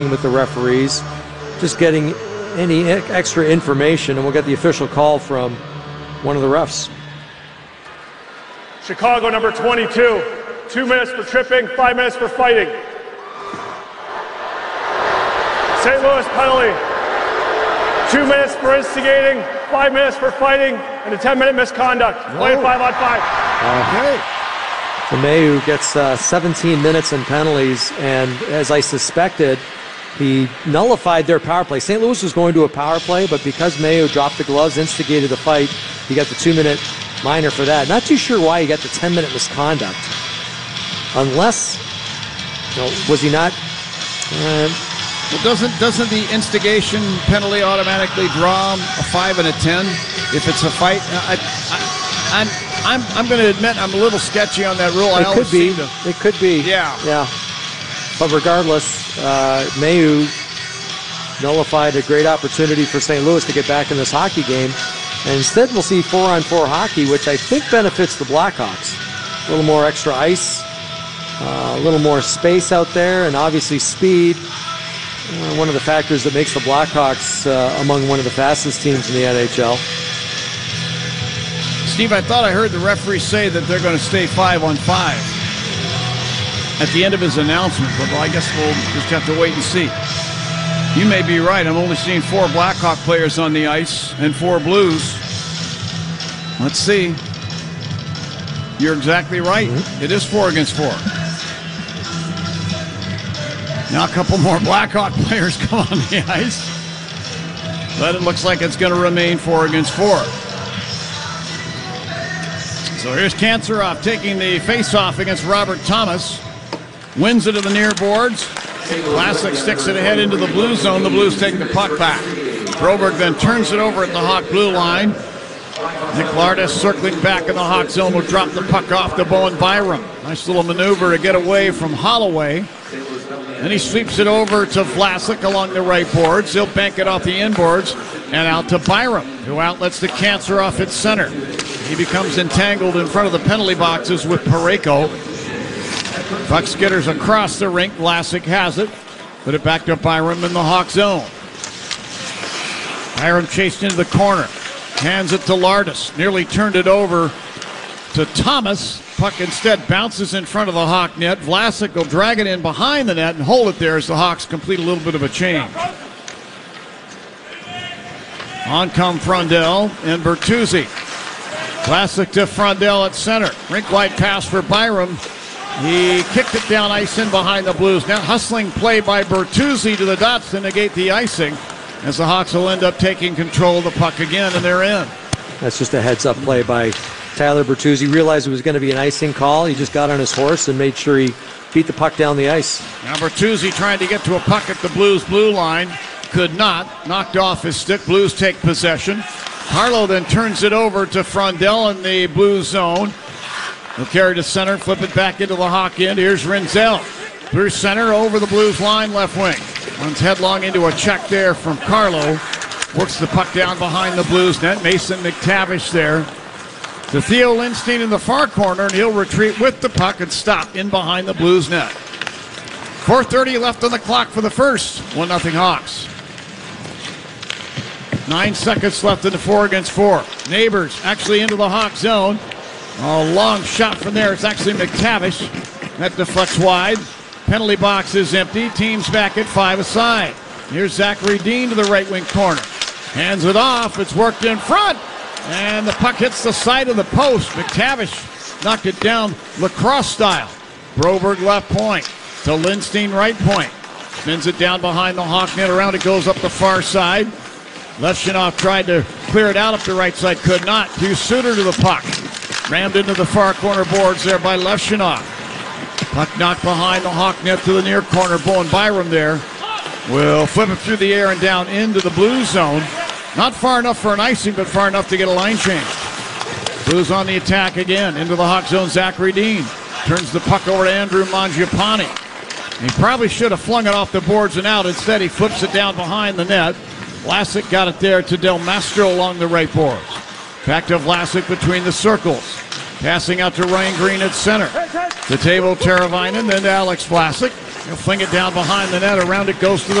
with the referees, just getting any extra information, and we'll get the official call from one of the refs. Chicago number 22, 2 minutes for tripping, 5 minutes for fighting. St. Louis penalty, 2 minutes for instigating, 5 minutes for fighting, and a 10-minute misconduct. Play 5 on 5. Okay. So Mayu gets 17 minutes in penalties, and as I suspected, he nullified their power play. St. Louis was going to a power play, but because Mayu dropped the gloves, instigated the fight, he got the 2-minute minor for that. Not too sure why he got the 10-minute misconduct. Unless, was he not? Well, doesn't the instigation penalty automatically draw a 5 and a 10 if it's a fight? I'm going to admit I'm a little sketchy on that rule. It could be. Yeah. But regardless, Mayu nullified a great opportunity for St. Louis to get back in this hockey game. And instead, we'll see 4-on-4 hockey, which I think benefits the Blackhawks. A little more extra ice, a little more space out there, and obviously speed. One of the factors that makes the Blackhawks among one of the fastest teams in the NHL. Steve, I thought I heard the referee say that they're going to stay 5 on 5 at the end of his announcement, but I guess we'll just have to wait and see. You may be right. I'm only seeing 4 Blackhawk players on the ice and 4 Blues. Let's see. You're exactly right. Mm-hmm. It is 4 against 4. Now a couple more Blackhawk players come on the ice. But it looks like it's going to remain 4 against 4. So here's Kancerov taking the face-off against Robert Thomas. Wins it to the near boards. Vlasic sticks it ahead into the blue zone. The Blues take the puck back. Broberg then turns it over at the Hawk blue line. Nick Lardis circling back in the Hawk zone will drop the puck off to Bowen Byram. Nice little maneuver to get away from Holloway. Then he sweeps it over to Vlasic along the right boards. He'll bank it off the inboards and out to Byram, who outlets the Kancerov at center. He becomes entangled in front of the penalty boxes with Parayko. Puck skitters across the rink. Vlasic has it. Put it back to Byram in the Hawk zone. Byram chased into the corner. Hands it to Lardis. Nearly turned it over to Thomas. Puck instead bounces in front of the Hawk net. Vlasic will drag it in behind the net and hold it there as the Hawks complete a little bit of a change. On come Frondell and Bertuzzi. Vlasic to Frondell at center. Rink-wide pass for Byram. He kicked it down ice in behind the Blues. Now hustling play by Bertuzzi to the dots to negate the icing as the Hawks will end up taking control of the puck again, and they're in. That's just a heads-up play by Tyler Bertuzzi. Realized it was going to be an icing call. He just got on his horse and made sure he beat the puck down the ice. Now Bertuzzi trying to get to a puck at the Blues blue line. Could not. Knocked off his stick. Blues take possession. Harlow then turns it over to Frondell in the Blues zone. He'll carry to center, flip it back into the Hawk end. Here's Rinzel. Through center, over the Blues line, left wing. Runs headlong into a check there from Carlo. Works the puck down behind the Blues net. Mason McTavish there. To Theo Lindstein in the far corner, and he'll retreat with the puck and stop in behind the Blues net. 4:30 left on the clock for the first. 1-0 Hawks. 9 seconds left in the 4 against 4. Neighbors actually into the Hawk zone. A long shot from there. It's actually McTavish. That deflects wide. Penalty box is empty. Team's back at 5 aside. Here's Zachary Dean to the right wing corner. Hands it off. It's worked in front. And the puck hits the side of the post. McTavish knocked it down lacrosse style. Broberg left point to Lindstein right point. Spins it down behind the Hawk net. Around it goes up the far side. Lefshunov tried to clear it out up the right side. Could not. Hugh Suter to the puck. Rammed into the far corner boards there by Lefshunov. Puck knocked behind the Hawk net to the near corner. Bowen Byram there will flip it through the air and down into the Blues zone. Not far enough for an icing, but far enough to get a line change. Blues on the attack again. Into the Hawk zone, Zachary Dean. Turns the puck over to Andrew Mangiapane. He probably should have flung it off the boards and out. Instead, he flips it down behind the net. Vlasic got it there to Del Mastro along the right boards. Back to Vlasic between the circles. Passing out to Ryan Green at center. To Teuvo Teravainen, then to Alex Vlasic. He'll fling it down behind the net. Around it goes to the